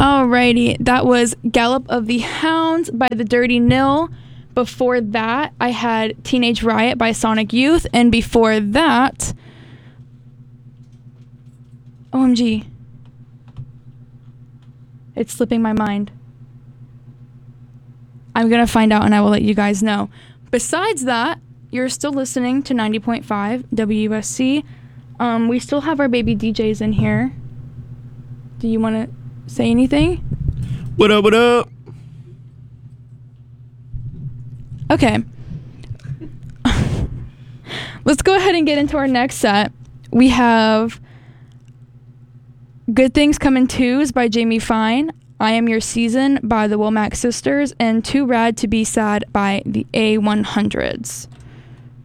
Alrighty, that was Gallop of the Hounds by the Dirty Nil. Before that, I had Teenage Riot by Sonic Youth. And before that, OMG. It's slipping my mind. I'm going to find out and I will let you guys know. Besides that, you're still listening to 90.5 WUSC. We still have our baby DJs in here. Do you want to say anything? What up, what up? Okay. Let's go ahead and get into our next set. We have Good Things Come in Twos by Jamie Fine, I Am Your Season by the Womack Sisters, and Too Rad to Be Sad by the A100s.